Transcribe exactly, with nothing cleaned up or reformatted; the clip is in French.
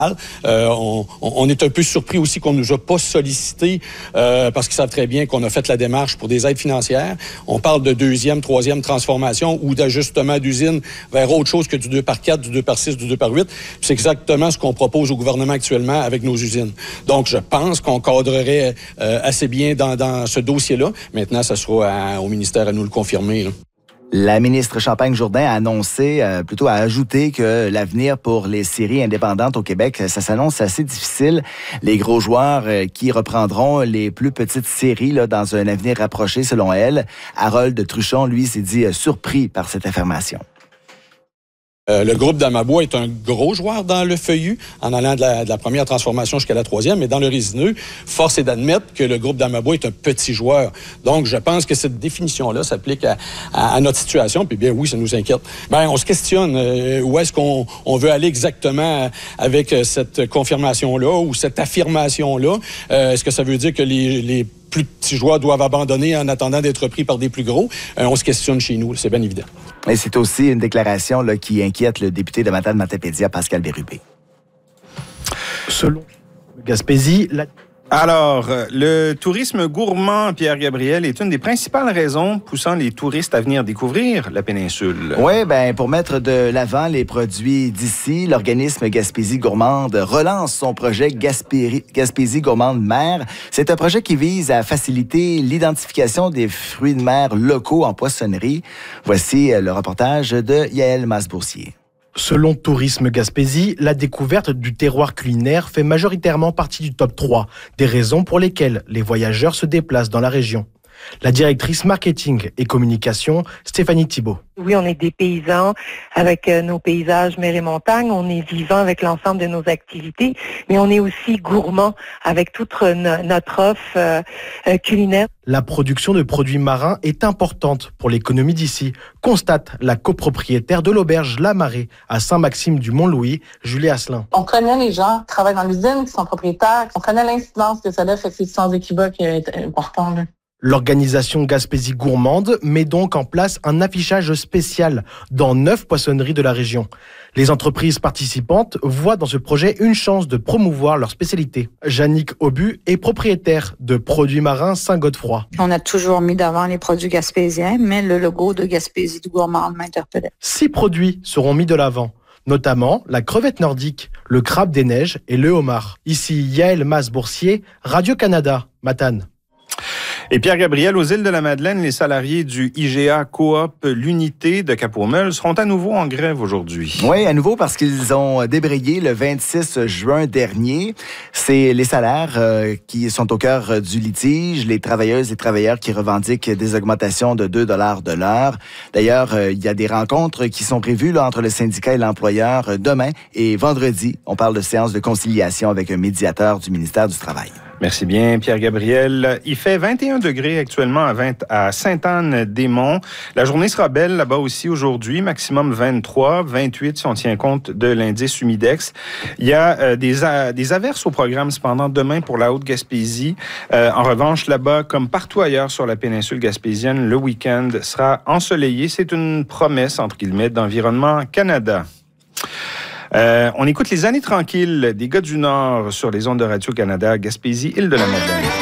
Euh, on, on est un peu surpris aussi qu'on ne nous a pas sollicité euh, parce qu'ils savent très bien qu'on a fait la démarche pour des aides financières. On parle de deuxième, troisième transformation ou d'ajustement d'usine vers autre chose que du deux par quatre, du deux par six, du deux par huit. C'est exactement ce qu'on propose au gouvernement actuellement avec nos usines. Donc, je pense qu'on cadrerait euh, assez bien dans, dans ce dossier-là. Maintenant, ça sera à, au ministère à nous le confirmer, là. La ministre Champagne-Jourdain a annoncé, euh, plutôt a ajouté que l'avenir pour les séries indépendantes au Québec, ça s'annonce assez difficile. Les gros joueurs euh, qui reprendront les plus petites séries là, dans un avenir rapproché, selon elle. Harold Truchon, lui, s'est dit euh, surpris par cette affirmation. Euh, le groupe d'Amabois est un gros joueur dans le feuillu, en allant de la, de la première transformation jusqu'à la troisième, mais dans le résineux, force est d'admettre que le groupe d'Amabois est un petit joueur. Donc, je pense que cette définition-là s'applique à, à, à notre situation, puis bien oui, ça nous inquiète. Ben, on se questionne, euh, où est-ce qu'on on veut aller exactement avec cette confirmation-là ou cette affirmation-là? Euh, est-ce que ça veut dire que les, les plus petits joueurs doivent abandonner en attendant d'être pris par des plus gros? Euh, on se questionne chez nous, c'est bien évident. Et c'est aussi une déclaration là, qui inquiète le député de Matane-Matapédia, Pascal Bérubé. Selon Gaspésie, la... Alors, le tourisme gourmand, Pierre Gabriel, est une des principales raisons poussant les touristes à venir découvrir la péninsule. Oui, bien, pour mettre de l'avant les produits d'ici, l'organisme Gaspésie Gourmande relance son projet Gaspésie, Gaspésie Gourmande Mer. C'est un projet qui vise à faciliter l'identification des fruits de mer locaux en poissonnerie. Voici le reportage de Yaël Masboursier. Selon Tourisme Gaspésie, la découverte du terroir culinaire fait majoritairement partie du top trois des raisons pour lesquelles les voyageurs se déplacent dans la région. La directrice marketing et communication, Stéphanie Thibault. Oui, on est des paysans avec euh, nos paysages mer et montagne. On est vivant avec l'ensemble de nos activités, mais on est aussi gourmand avec toute no- notre offre euh, euh, culinaire. La production de produits marins est importante pour l'économie d'ici, constate la copropriétaire de l'auberge La Marée à Saint-Maxime-du-Mont-Louis, Julie Asselin. On connaît les gens qui travaillent dans l'usine, qui sont propriétaires, on connaît l'incidence que ça a, fait que c'est sans équivoque important, là. L'organisation Gaspésie Gourmande met donc en place un affichage spécial dans neuf poissonneries de la région. Les entreprises participantes voient dans ce projet une chance de promouvoir leur spécialité. Jannick Aubu est propriétaire de Produits Marins Saint-Godefroy. On a toujours mis d'avant les produits gaspésiens, mais le logo de Gaspésie Gourmande m'interpellait. Six produits seront mis de l'avant, notamment la crevette nordique, le crabe des neiges et le homard. Ici Yaël Masboursier, Radio-Canada, Matane. Et Pierre Gabriel, aux îles de la Madeleine, les salariés du I G A Coop L'Unité de Cap-aux-Meules seront à nouveau en grève aujourd'hui. Oui, à nouveau parce qu'ils ont débrayé le vingt-six juin dernier. C'est les salaires euh, qui sont au cœur du litige, les travailleuses et travailleurs qui revendiquent des augmentations de deux dollars de l'heure. D'ailleurs, euh, il y a des rencontres qui sont prévues là, entre le syndicat et l'employeur euh, demain et vendredi. On parle de séance de conciliation avec un médiateur du ministère du Travail. Merci bien, Pierre Gabriel. Il fait vingt et un degrés actuellement à, vingt, à Sainte-Anne-des-Monts. La journée sera belle là-bas aussi aujourd'hui, maximum vingt-trois, vingt-huit si on tient compte de l'indice humidex. Il y a euh, des, a, des averses au programme cependant demain pour la Haute-Gaspésie. Euh, en revanche, là-bas, comme partout ailleurs sur la péninsule gaspésienne, le week-end sera ensoleillé. C'est une promesse, entre guillemets, d'Environnement Canada. Euh, on écoute Les années tranquilles des gars du Nord sur les ondes de Radio-Canada, Gaspésie, Île-de-la-Madeleine.